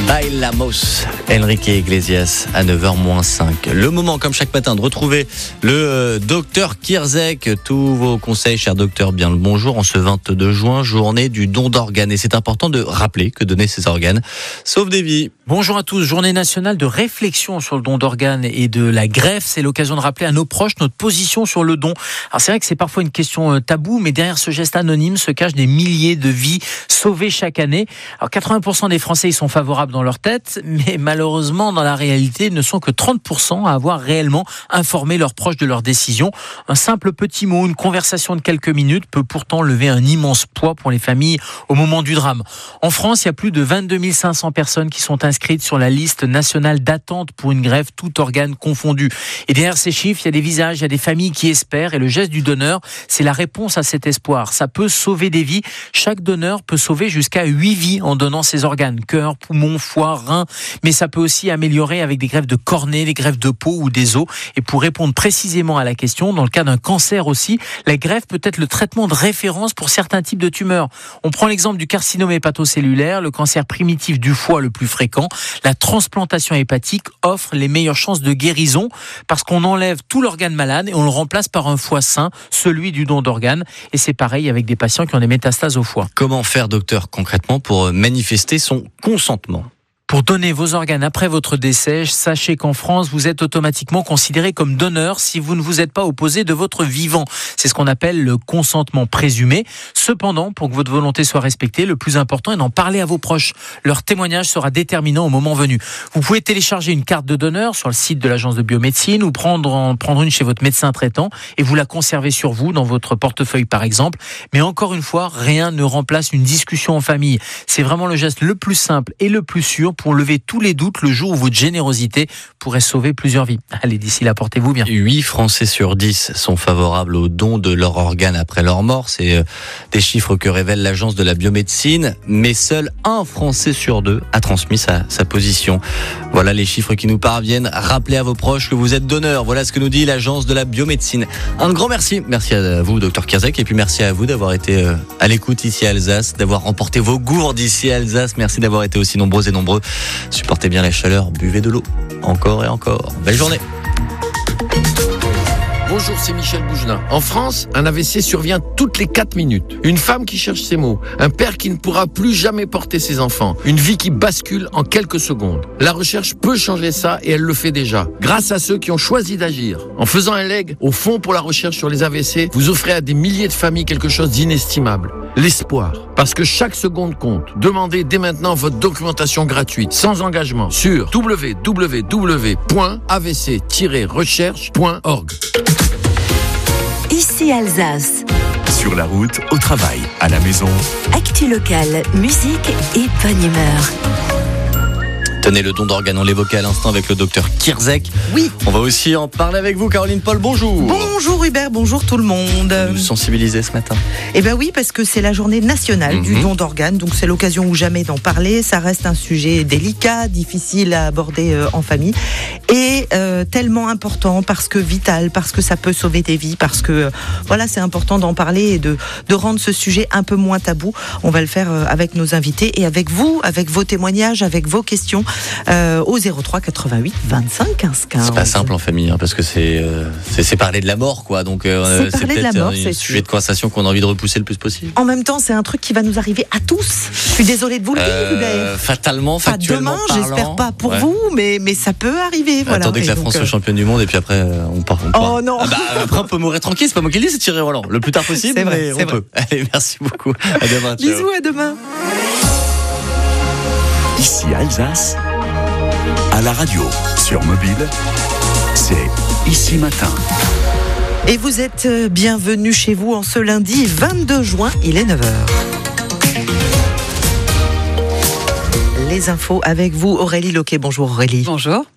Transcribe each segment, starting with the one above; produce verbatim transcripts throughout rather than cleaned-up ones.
Bailamos, Enrique Iglesias à neuf heures moins cinq. Le moment, comme chaque matin, de retrouver le euh, docteur Kierzek. Tous vos conseils, cher docteur, bien le bonjour. En ce vingt-deux juin, journée du don d'organes. Et c'est important de rappeler que donner ces organes sauve des vies. Bonjour à tous. Journée nationale de réflexion sur le don d'organes et de la greffe. C'est l'occasion de rappeler à nos proches notre position sur le don. Alors c'est vrai que c'est parfois une question taboue, mais derrière ce geste anonyme se cachent des milliers de vies sauvées chaque année. Alors quatre-vingts pour cent des Français y sont favorables dans leur tête, mais malheureusement dans la réalité ne sont que trente pour cent à avoir réellement informé leurs proches de leur décision. Un simple petit mot, une conversation de quelques minutes peut pourtant lever un immense poids pour les familles au moment du drame. En France, il y a plus de vingt-deux mille cinq cents personnes qui sont inscrites sur la liste nationale d'attente pour une greffe, tout organe confondu. Et derrière ces chiffres, il y a des visages, il y a des familles qui espèrent, et le geste du donneur, c'est la réponse à cet espoir. Ça peut sauver des vies. Chaque donneur peut sauver jusqu'à huit vies en donnant ses organes, cœur, poumon, foie, rein, mais ça peut aussi améliorer avec des greffes de cornée, des greffes de peau ou des os. Et pour répondre précisément à la question, dans le cas d'un cancer aussi, la greffe peut être le traitement de référence pour certains types de tumeurs. On prend l'exemple du carcinome hépatocellulaire, le cancer primitif du foie le plus fréquent. La transplantation hépatique offre les meilleures chances de guérison parce qu'on enlève tout l'organe malade et on le remplace par un foie sain, celui du don d'organes. Et c'est pareil avec des patients qui ont des métastases au foie. Comment faire, docteur, concrètement pour manifester son consentement ? Pour donner vos organes après votre décès, sachez qu'en France, vous êtes automatiquement considéré comme donneur si vous ne vous êtes pas opposé de votre vivant. C'est ce qu'on appelle le consentement présumé. Cependant, pour que votre volonté soit respectée, le plus important est d'en parler à vos proches. Leur témoignage sera déterminant au moment venu. Vous pouvez télécharger une carte de donneur sur le site de l'agence de biomédecine ou prendre, en, prendre une chez votre médecin traitant et vous la conserver sur vous, dans votre portefeuille par exemple. Mais encore une fois, rien ne remplace une discussion en famille. C'est vraiment le geste le plus simple et le plus sûr pour lever tous les doutes le jour où votre générosité pourrait sauver plusieurs vies. Allez, d'ici là, portez-vous bien. huit Français sur dix sont favorables au don de leurs organes après leur mort. C'est des chiffres que révèle l'agence de la biomédecine. Mais seul un Français sur deux a transmis sa, sa position. Voilà les chiffres qui nous parviennent. Rappelez à vos proches que vous êtes donneur. Voilà ce que nous dit l'agence de la biomédecine. Un grand merci. Merci à vous, docteur Kierzek. Et puis merci à vous d'avoir été à l'écoute ici à Alsace, d'avoir remporté vos gourdes ici à Alsace. Merci d'avoir été aussi nombreux et nombreux. Supportez bien la chaleur, buvez de l'eau, encore et encore. Belle journée. Bonjour, c'est Michel Bougelin. En France, un A V C survient toutes les quatre minutes. Une femme qui cherche ses mots, un père qui ne pourra plus jamais porter ses enfants, une vie qui bascule en quelques secondes. La recherche peut changer ça et elle le fait déjà, grâce à ceux qui ont choisi d'agir. En faisant un leg au Fonds pour la recherche sur les A V C, vous offrez à des milliers de familles quelque chose d'inestimable. L'espoir. Parce que chaque seconde compte. Demandez dès maintenant votre documentation gratuite, sans engagement, sur w w w point a v c tiret recherche point org. Ici Alsace. Sur la route, au travail, à la maison. Actu locale, musique et bonne humeur. Tenez, le don d'organes, on l'évoquait à l'instant avec le docteur Kierzek. Oui. On va aussi en parler avec vous, Caroline Paul, bonjour. Bonjour Hubert, bonjour tout le monde. Vous nous sensibilisez ce matin ? Eh bien oui, parce que c'est la journée nationale Mm-hmm. du don d'organes, donc c'est l'occasion ou jamais d'en parler. Ça reste un sujet délicat, difficile à aborder euh, en famille, et euh, tellement important parce que vital, parce que ça peut sauver des vies, parce que euh, voilà, c'est important d'en parler et de, de rendre ce sujet un peu moins tabou. On va le faire euh, avec nos invités et avec vous, avec vos témoignages, avec vos questions. Euh, au zéro trois quatre-vingt-huit vingt-cinq quinze quinze. C'est pas simple en famille, hein, parce que c'est, euh, c'est, c'est parler de la mort, quoi. Donc euh, c'est, c'est parler de peut-être la mort, un c'est sujet sûr. de conversation qu'on a envie de repousser le plus possible. En même temps, c'est un truc qui va nous arriver à tous. Je suis désolée de vous le dire, Euh, Hubert. fatalement, Pas factuellement demain, j'espère parlant. pas pour Ouais. vous, mais, mais ça peut arriver. Voilà. Attendez que Et la donc, France euh, soit championne du monde et puis après euh, on part. On part. Oh non. Ah bah, après on peut mourir tranquille, c'est pas moi qui le dis, c'est Thierry Roland. Le plus tard possible, C'est vrai, mais c'est on vrai. peut. Allez, merci beaucoup. À demain. Ciao. Bisous, à demain. Ici Alsace, à la radio, sur mobile, c'est Ici Matin. Et vous êtes euh, bienvenus chez vous en ce lundi vingt-deux juin, il est neuf heures. Les infos avec vous, Aurélie Loquet. Bonjour Aurélie. Bonjour.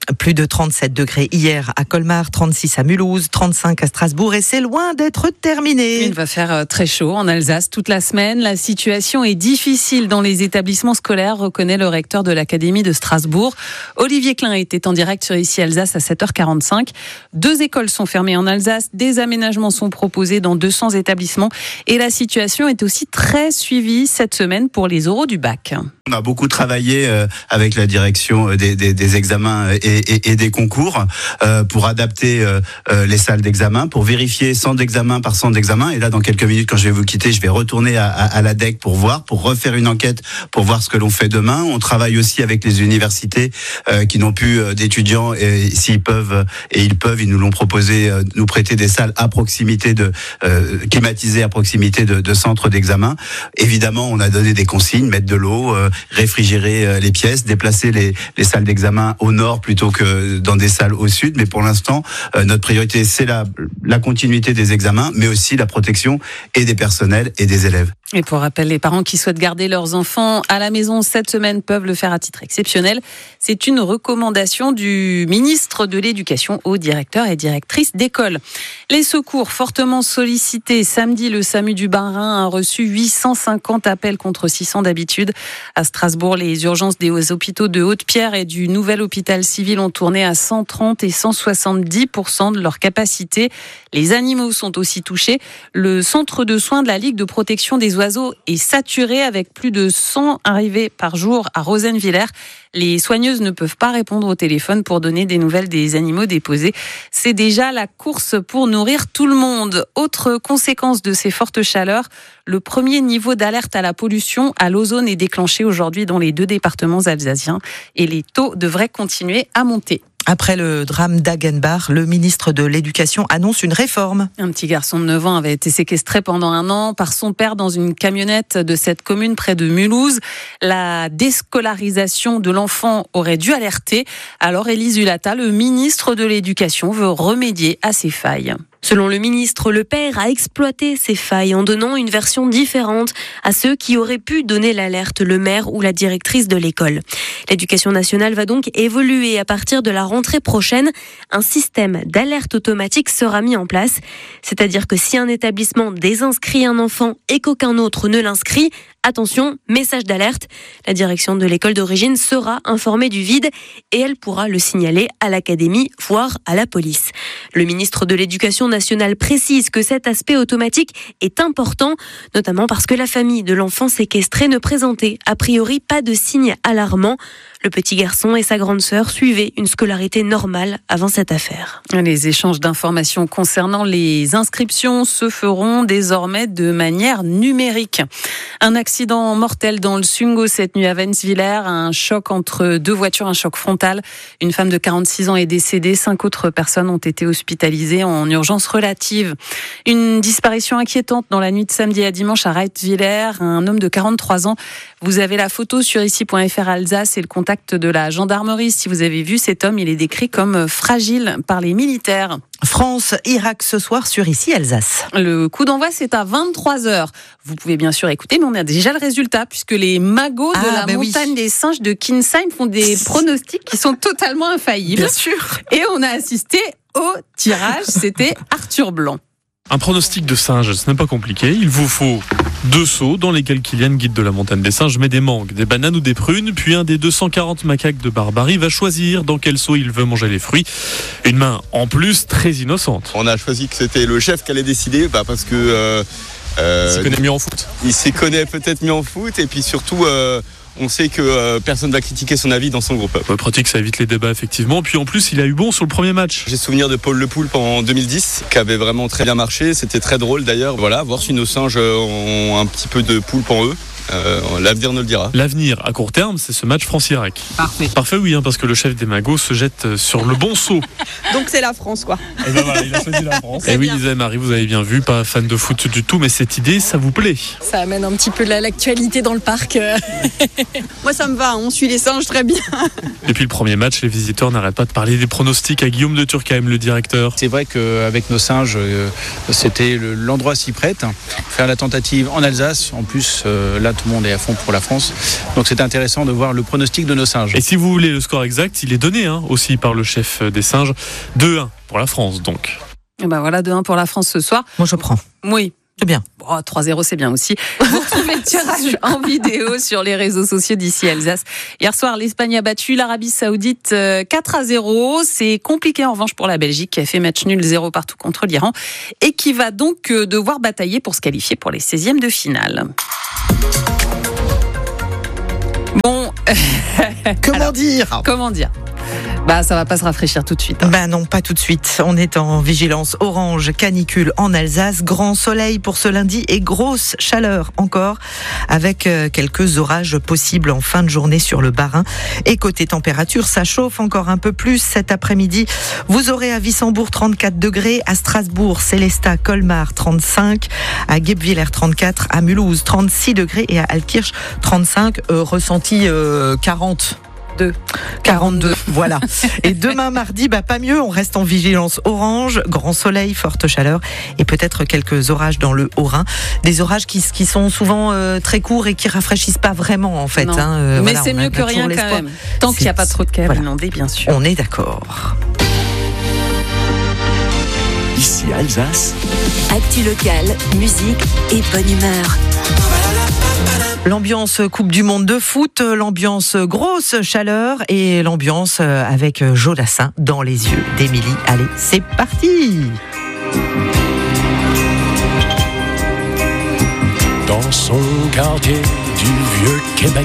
Plus de trente-sept degrés hier à Colmar, trente-six à Mulhouse, trente-cinq à Strasbourg et c'est loin d'être terminé. Il va faire très chaud en Alsace toute la semaine. La situation est difficile dans les établissements scolaires, reconnaît le recteur de l'Académie de Strasbourg. Olivier Klein était en direct sur Ici Alsace à sept heures quarante-cinq. Deux écoles sont fermées en Alsace, des aménagements sont proposés dans deux cents établissements et la situation est aussi très suivie cette semaine pour les oraux du bac. On a beaucoup travaillé euh, avec la direction des, des, des examens et, et, et des concours euh, pour adapter euh, euh, les salles d'examen, pour vérifier centre d'examen par centre d'examen. Et là, dans quelques minutes, quand je vais vous quitter, je vais retourner à, à, à la D E C pour voir, pour refaire une enquête, pour voir ce que l'on fait demain. On travaille aussi avec les universités euh, qui n'ont plus euh, d'étudiants et s'ils peuvent, et ils peuvent, ils nous l'ont proposé, euh, nous prêter des salles à proximité de euh, climatisées à proximité de, de centres d'examen. Évidemment, on a donné des consignes, mettre de l'eau, euh, réfrigérer les pièces, déplacer les, les salles d'examen au nord plutôt que dans des salles au sud. Mais pour l'instant, euh, notre priorité, c'est la, la continuité des examens, mais aussi la protection et des personnels et des élèves. Et pour rappel, les parents qui souhaitent garder leurs enfants à la maison cette semaine peuvent le faire à titre exceptionnel. C'est une recommandation du ministre de l'Éducation aux directeurs et directrices d'école. Les secours fortement sollicités. Samedi, le SAMU du Bas-Rhin a reçu huit cent cinquante appels contre six cents d'habitude. À Strasbourg, les urgences des hôpitaux de Haute-Pierre et du nouvel hôpital civil ont tourné à cent trente et cent soixante-dix pour cent de leur capacité. Les animaux sont aussi touchés. Le centre de soins de la Ligue de protection des oiseaux est saturé avec plus de cent arrivées par jour à Rosenwiller. Les soigneuses ne peuvent pas répondre au téléphone pour donner des nouvelles des animaux déposés. C'est déjà la course pour nourrir tout le monde. Autre conséquence de ces fortes chaleurs, le premier niveau d'alerte à la pollution à l'ozone est déclenché aujourd'hui dans les deux départements alsaciens et les taux devraient continuer à monter. Après le drame d'Hagenbach, le ministre de l'Éducation annonce une réforme. Un petit garçon de neuf ans avait été séquestré pendant un an par son père dans une camionnette de cette commune près de Mulhouse. La déscolarisation de l'enfant aurait dû alerter. Alors Élise Hulata, le ministre de l'Éducation, veut remédier à ces failles. Selon le ministre, le père a exploité ces failles en donnant une version différente à ceux qui auraient pu donner l'alerte, le maire ou la directrice de l'école. L'éducation nationale va donc évoluer à partir de la rentrée prochaine. Un système d'alerte automatique sera mis en place. C'est-à-dire que si un établissement désinscrit un enfant et qu'aucun autre ne l'inscrit, attention, message d'alerte. La direction de l'école d'origine sera informée du vide et elle pourra le signaler à l'académie, voire à la police. Le ministre de l'Éducation nationale précise que cet aspect automatique est important, notamment parce que la famille de l'enfant séquestré ne présentait a priori pas de signes alarmants. Le petit garçon et sa grande sœur suivaient une scolarité normale avant cette affaire. Les échanges d'informations concernant les inscriptions se feront désormais de manière numérique. Un accident mortel dans le Sungo cette nuit à Wenzwiller, un choc entre deux voitures, un choc frontal. Une femme de quarante-six ans est décédée, cinq autres personnes ont été hospitalisées en urgence relative. Une disparition inquiétante dans la nuit de samedi à dimanche à Reitwiller, un homme de quarante-trois ans. Vous avez la photo sur ici point f r Alsace et le contact de la gendarmerie. Si vous avez vu cet homme, il est décrit comme fragile par les militaires. France, Irak ce soir sur Ici Alsace. Le coup d'envoi, c'est à vingt-trois heures. Vous pouvez bien sûr écouter, mais on a déjà le résultat puisque les magots de ah, la ben montagne oui. des singes de Kinsheim font des pronostics qui sont totalement infaillibles. Bien sûr. Et on a assisté au tirage. C'était Arthur Blanc. Un pronostic de singe, ce n'est pas compliqué. Il vous faut deux seaux dans lesquels Kylian, guide de la montagne des singes, met des mangues, des bananes ou des prunes. Puis un des deux cent quarante macaques de Barbarie va choisir dans quel seau il veut manger les fruits. Une main en plus très innocente. On a choisi que c'était le chef qui allait décider bah parce que... Euh, euh, il s'y connaît mieux en foot. Il s'y connaît peut-être mieux en foot et puis surtout... Euh, On sait que euh, personne ne va critiquer son avis dans son groupe. Ouais, pratique, ça évite les débats effectivement. Puis en plus, il a eu bon sur le premier match. J'ai souvenir de Paul Le Poulpe en deux mille dix, qui avait vraiment très bien marché. C'était très drôle d'ailleurs. Voilà, voir si nos singes ont un petit peu de poulpe en eux. Euh, l'avenir nous le dira. L'avenir à court terme, c'est ce match France-Irak. Parfait. Parfait, oui, hein, parce que le chef des Magots se jette sur le bon seau. Donc c'est la France, quoi. Et ben voilà, il a choisi la France. Et oui, Lisa et Marie, vous avez bien vu, pas fan de foot du tout, mais cette idée, ça vous plaît? Ça amène un petit peu de l'actualité dans le parc. Moi, ça me va, on suit les singes très bien. Depuis le premier match, les visiteurs n'arrêtent pas de parler des pronostics à Guillaume de Turckheim, le directeur. C'est vrai qu'avec nos singes, c'était l'endroit s'y prête. Faire la tentative en Alsace, en plus, là, là, tout le monde est à fond pour la France. Donc c'est intéressant de voir le pronostic de nos singes. Et si vous voulez le score exact, il est donné hein, aussi par le chef des singes. deux un pour la France, donc. Et ben voilà, deux un pour la France ce soir. Moi, je prends. Oui. C'est bien. Oh, trois zéro, c'est bien aussi. Vous retrouvez le tirage en vidéo sur les réseaux sociaux d'ici Alsace. Hier soir, l'Espagne a battu l'Arabie Saoudite quatre à zéro. C'est compliqué en revanche pour la Belgique qui a fait match nul zéro partout contre l'Iran et qui va donc devoir batailler pour se qualifier pour les seizièmes de finale. Bon. Comment Alors, dire Comment dire Bah, ça va pas se rafraîchir tout de suite. Hein. Bah non, pas tout de suite. On est en vigilance orange, canicule en Alsace, grand soleil pour ce lundi et grosse chaleur encore, avec quelques orages possibles en fin de journée sur le Bas-Rhin. Et côté température, ça chauffe encore un peu plus cet après-midi. Vous aurez à Wissembourg trente-quatre degrés, à Strasbourg, Célestat, Colmar trente-cinq, à Guebwiller trente-quatre, à Mulhouse trente-six degrés et à Altkirch trente-cinq, euh, ressenti euh, quarante. quarante-deux, voilà. Et demain mardi, bah pas mieux, on reste en vigilance orange, grand soleil, forte chaleur et peut-être quelques orages dans le Haut-Rhin. Des orages qui, qui sont souvent euh, très courts et qui rafraîchissent pas vraiment en fait. Hein, euh, Mais voilà, c'est mieux que rien quand même. Tant qu'il n'y a pas trop de cas inondés, bien sûr. On est d'accord. Ici Alsace. Actu locale, musique et bonne humeur. L'ambiance Coupe du Monde de foot, l'ambiance grosse chaleur et l'ambiance avec Jodassin dans les yeux d'Émilie. Allez, c'est parti! Dans son quartier du vieux Québec.